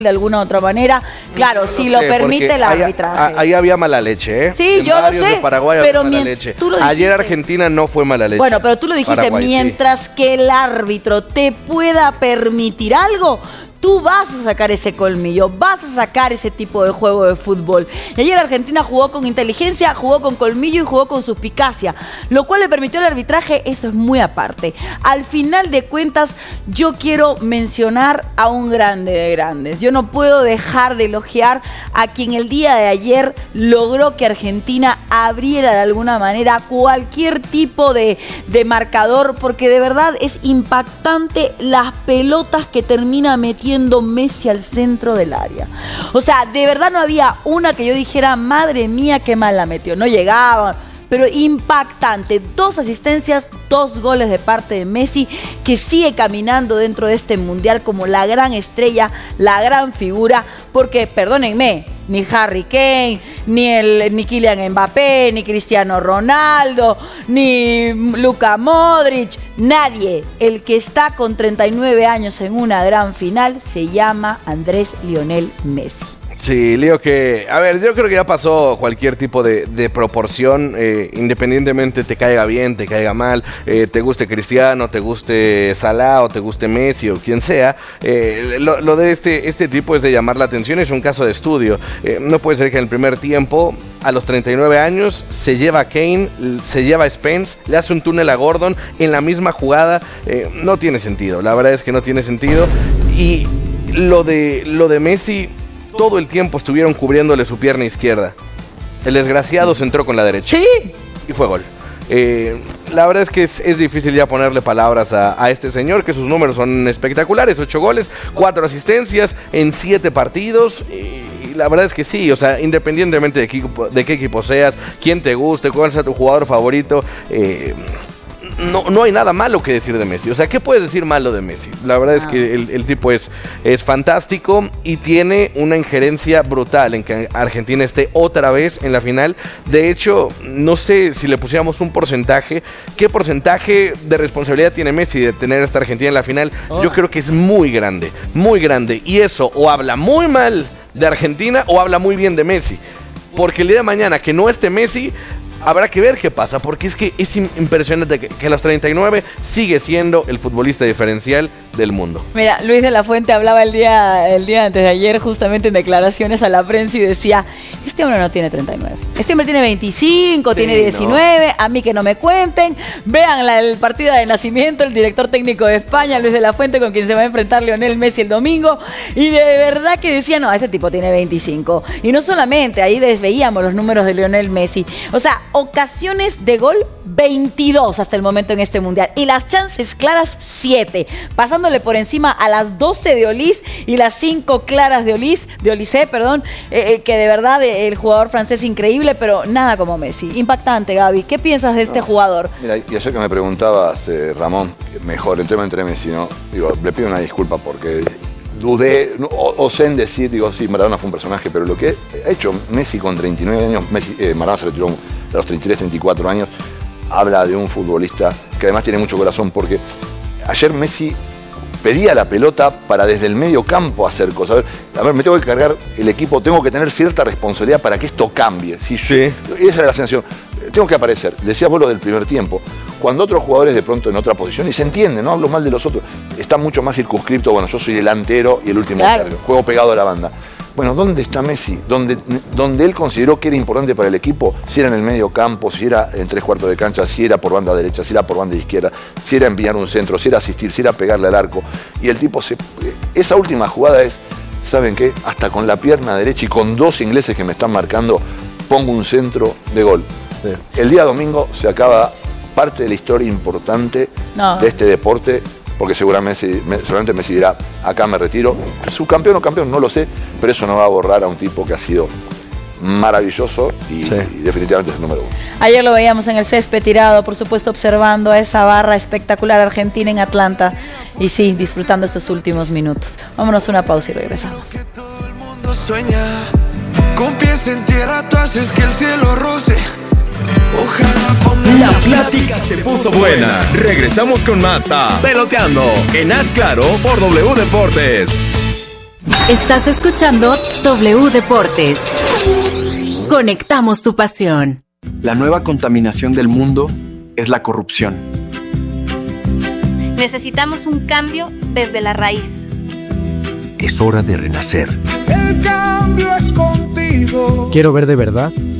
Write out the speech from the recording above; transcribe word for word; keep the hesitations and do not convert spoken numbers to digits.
de alguna u otra manera. Claro, si lo, lo sé, permite el ahí, arbitraje. Ahí había mala leche, ¿eh? Sí, en yo lo sé. De Paraguay pero había mala mien- leche. tú lo Ayer dijiste. Argentina no fue mala leche. Bueno, pero tú lo dijiste, Paraguay, mientras sí. que el árbitro te pueda permitir algo, tú vas a sacar ese colmillo, vas a sacar ese tipo de juego de fútbol. Y ayer Argentina jugó con inteligencia, jugó con colmillo y jugó con suspicacia, lo cual le permitió el arbitraje, eso es muy aparte. Al final de cuentas, yo quiero mencionar a un grande de grandes. Yo no puedo dejar de elogiar a quien el día de ayer logró que Argentina abriera de alguna manera cualquier tipo de, de marcador, porque de verdad es impactante las pelotas que termina metiendo Messi al centro del área. O sea, de verdad no había una que yo dijera, madre mía, qué mal la metió. No llegaban, pero impactante. Dos asistencias, dos goles de parte de Messi, que sigue caminando dentro de este mundial como la gran estrella, la gran figura, porque, perdónenme, ni Harry Kane, ni, el, ni Kylian Mbappé, ni Cristiano Ronaldo, ni Luka Modric, nadie. El que está con treinta y nueve años en una gran final se llama Andrés Lionel Messi. Sí, Leo, que, a ver, yo creo que ya pasó cualquier tipo de, de proporción, eh, independientemente te caiga bien, te caiga mal, eh, te guste Cristiano, te guste Salah o te guste Messi o quien sea, eh, lo, lo de este, este tipo es de llamar la atención, es un caso de estudio. Eh, no puede ser que en el primer tiempo, a los treinta y nueve años, se lleva a Kane, se lleva a Spence, le hace un túnel a Gordon en la misma jugada, eh, no tiene sentido, la verdad es que no tiene sentido. Y lo de, lo de Messi, todo el tiempo estuvieron cubriéndole su pierna izquierda. El desgraciado se entró con la derecha. Sí. Y fue gol. Eh, la verdad es que es, es difícil ya ponerle palabras a, a este señor, que sus números son espectaculares. Ocho goles, cuatro asistencias en siete partidos. Y la verdad es que sí, o sea, independientemente de qué, de qué equipo seas, quién te guste, cuál sea tu jugador favorito, eh, No, no hay nada malo que decir de Messi. O sea, ¿qué puedes decir malo de Messi? La verdad es que el, el tipo es, es fantástico y tiene una injerencia brutal en que Argentina esté otra vez en la final. De hecho, no sé si le pusiéramos un porcentaje. ¿Qué porcentaje de responsabilidad tiene Messi de tener a esta Argentina en la final? Oh. Yo creo que es muy grande, muy grande. Y eso o habla muy mal de Argentina o habla muy bien de Messi. Porque el día de mañana que no esté Messi, habrá que ver qué pasa, porque es que es impresionante que, que a los treinta y nueve sigue siendo el futbolista diferencial del mundo. Mira, Luis de la Fuente hablaba el día, el día antes de ayer justamente en declaraciones a la prensa y decía, este hombre no tiene treinta y nueve, este hombre tiene veinticinco, sí, tiene diecinueve, no. A mí que no me cuenten, vean la, el partido de nacimiento, el director técnico de España, Luis de la Fuente, con quien se va a enfrentar Lionel Messi el domingo, y de verdad que decía, no, ese tipo tiene veinticinco, y no solamente, ahí desveíamos los números de Lionel Messi, o sea, ocasiones de gol veintidós hasta el momento en este mundial y las chances claras siete, pasándole por encima a las doce de Olís y las cinco claras de Olís, de Olise, perdón, eh, que de verdad eh, el jugador francés increíble, pero nada como Messi. Impactante, Gaby. ¿Qué piensas de este no, jugador? Mira, y ayer que me preguntabas, eh, Ramón, mejor el tema entre Messi, ¿no? Digo, le pido una disculpa porque dudé, o, osé en decir, digo, sí, Maradona fue un personaje, pero lo que ha hecho Messi con treinta y nueve años, Messi, eh, Maradona se retiró a los treinta y tres, treinta y cuatro años, habla de un futbolista que además tiene mucho corazón, porque ayer Messi pedía la pelota para desde el medio campo hacer cosas. A ver, a ver, me tengo que cargar el equipo, tengo que tener cierta responsabilidad para que esto cambie. Si yo, sí. Esa es la sensación. Tengo que aparecer. Decías vos lo del primer tiempo. Cuando otros jugadores de pronto en otra posición, y se entiende, no hablo mal de los otros, está mucho más circunscripto, bueno, yo soy delantero y el último claro. tercio, juego pegado a la banda. Bueno, ¿dónde está Messi? Donde, donde él consideró que era importante para el equipo, si era en el medio campo, si era en tres cuartos de cancha, si era por banda derecha, si era por banda izquierda, si era enviar un centro, si era asistir, si era pegarle al arco. Y el tipo, se, esa última jugada es, ¿saben qué? Hasta con la pierna derecha y con dos ingleses que me están marcando, pongo un centro de gol. Sí. El día domingo se acaba parte de la historia importante no. de este deporte, porque seguramente, seguramente Messi dirá, acá me retiro. Su campeón o campeón, no lo sé, pero eso no va a borrar a un tipo que ha sido maravilloso y, sí. y definitivamente es el número uno. Ayer lo veíamos en el césped tirado, por supuesto observando a esa barra espectacular argentina en Atlanta y sí, disfrutando estos últimos minutos. Vámonos a una pausa y regresamos. Todo el mundo sueña, con pies en tierra tú haces que el cielo roce. Ojalá pongas la plática se puso buena. Regresamos con más a Peloteando en Haz Claro por W Deportes. Estás escuchando W Deportes. Conectamos tu pasión. La nueva contaminación del mundo es la corrupción. Necesitamos un cambio desde la raíz. Es hora de renacer. El cambio es contigo. Quiero ver de verdad